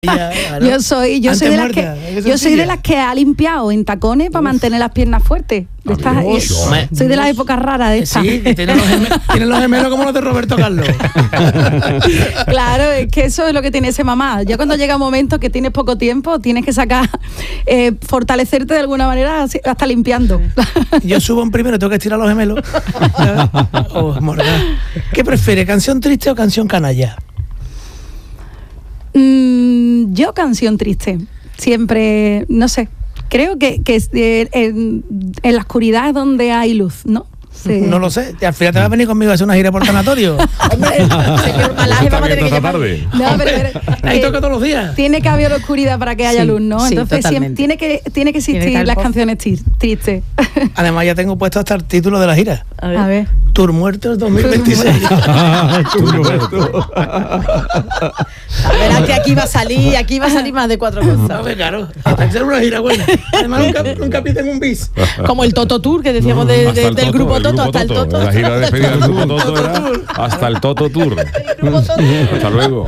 Claro. Yo soy de las que ha limpiado en tacones para mantener las piernas fuertes. Soy de las épocas raras de estas. Sí, tienen los gemelos como los de Roberto Carlos. Claro, es que eso es lo que tiene ese mamá. Ya cuando llega un momento que tienes poco tiempo, tienes que sacar, fortalecerte de alguna manera hasta limpiando. Yo subo en primero, tengo que estirar los gemelos. ¿Qué prefiere, canción triste o canción canalla? Yo canción triste. Siempre, no sé. Creo que en la oscuridad es donde hay luz, ¿no? Sí. No lo sé. Al final te vas a venir conmigo a hacer una gira por tanatorio. Ahí toca todos los días. Tiene que haber oscuridad para que haya luz, ¿no? Sí, entonces tiene que existir las canciones tristes. Además ya tengo puesto hasta el título de la gira. A ver. Tour Muertos 2026. Tour Muertos. Verás que aquí va a salir más de 4 cosas. A ver, claro. Hay que ser una gira buena. Además nunca piden un bis. Como el Toto Tour que decíamos del grupo Toto. Hasta el Toto. La gira de despedida del grupo Toto era hasta el Toto Tour. Hasta luego.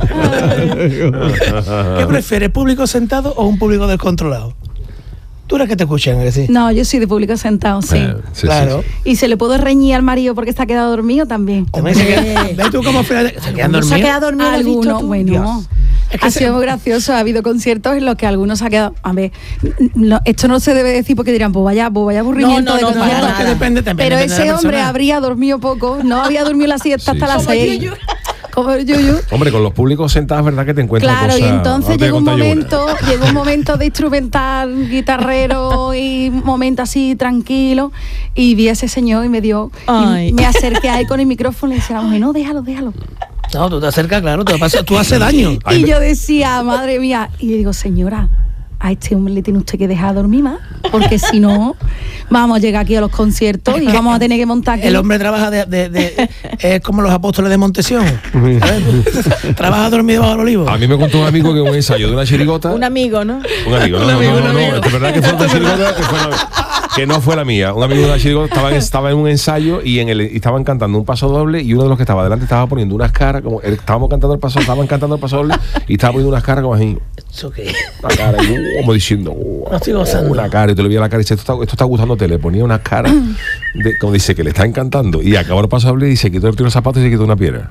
¿Qué prefieres, público sentado o un público descontrolado? ¿Tú eres que te escuchan, que sí? No, yo soy de público sentado, sí. Claro. Sí. Y se le puedo reñir al marido porque está quedado dormido también. ¿Ves tú cómo se ha quedado dormido? Algunos, bueno. Es que ha sido muy gracioso. Ha habido conciertos en los que algunos se ha quedado. A ver, esto no se debe decir porque dirán, pues vaya aburrimiento de concierto. Es que depende. Pero ese hombre habría dormido poco, no había dormido la siesta hasta las 6. Como Yuyu. Hombre, con los públicos sentados, ¿verdad que te encuentras cosas? Claro, y entonces llegó un momento de instrumental, guitarrero y un momento así tranquilo, y vi a ese señor y me dio, y me acerqué a él con el micrófono y decía, no, déjalo. No, tú te acercas, claro, tú haces daño. Y yo decía, madre mía, y le digo, señora, a este hombre le tiene usted que dejar dormir más, porque si no, vamos a llegar aquí a los conciertos y vamos a tener que montar aquí. El hombre trabaja es como los apóstoles de Montesión. Trabaja dormido bajo el olivo. A mí me contó un amigo que un ensayo de una chirigota. Un amigo, ¿no? Un amigo. Es verdad que fue una chirigota que no fue la mía. Un amigo de la chirigota estaba en un ensayo y estaban cantando un paso doble, y uno de los que estaba delante estaba poniendo unas caras como estaban cantando el paso doble y estaba poniendo unas caras como así. ¿Eso qué? Una cara como diciendo, no estoy gozando. Una cara, y te le veía la cara y dice, esto está gustándote. Le ponía unas caras como dice que le está encantando, y acabó el paso doble y se quitó los zapatos y se quitó una piedra.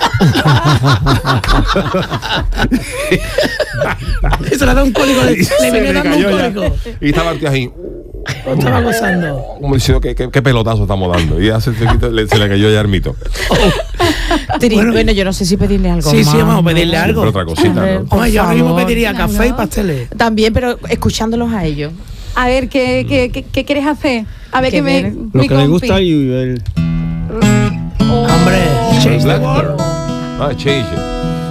Eso le da un cólico, le viene dando un cólico. Y estaba el tío ahí. Estaba gozando. Como diciendo qué pelotazo estamos dando. Y ya se le cayó ya el mito. Bueno, yo no sé si pedirle algo. Sí, vamos a pedirle algo. Pero otra cosita, ¿no? Hombre, yo ahora mismo pediría café y pasteles. También, pero escuchándolos a ellos. A ver, ¿qué quieres hacer? A ver, lo que me gusta y Hombre, Change the World. Change it.